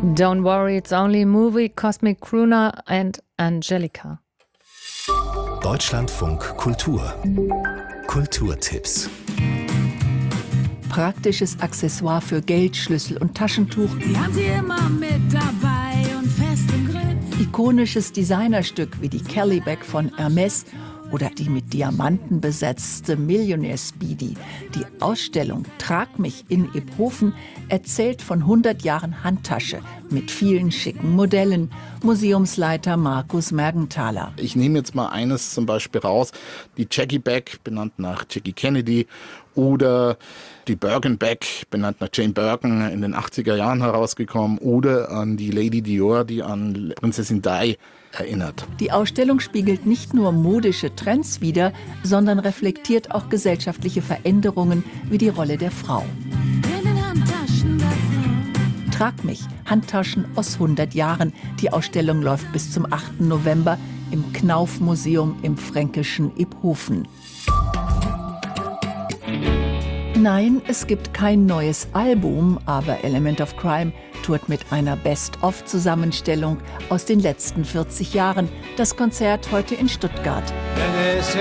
Don't Worry, It's Only a Movie, Cosmic Crooner and Angelica. Deutschlandfunk Kultur. Kulturtipps. Praktisches Accessoire für Geldschlüssel und Taschentuch. Sie haben sie immer mit dabei und fest im Griff. Ikonisches Designerstück wie die Kelly Bag von Hermès oder die mit Diamanten besetzte Millionaire Speedy. Die Ausstellung Trag mich in Iphofen erzählt von 100 Jahren Handtasche mit vielen schicken Modellen. Museumsleiter Markus Mergenthaler. Ich nehme jetzt mal eines zum Beispiel raus, die Jackie Bag, benannt nach Jackie Kennedy, oder die Birkin Bag, benannt nach Jane Birkin, in den 80er Jahren herausgekommen, oder an die Lady Dior, die an Prinzessin Di erinnert. Die Ausstellung spiegelt nicht nur modische Trends wider, sondern reflektiert auch gesellschaftliche Veränderungen wie die Rolle der Frau. In den Handtaschen der Frau. Trag mich, Handtaschen aus 100 Jahren. Die Ausstellung läuft bis zum 8. November im Knauf-Museum im fränkischen Iphofen. Nein, es gibt kein neues Album, aber Element of Crime tourt mit einer Best-of-Zusammenstellung aus den letzten 40 Jahren. Das Konzert heute in Stuttgart. Denn es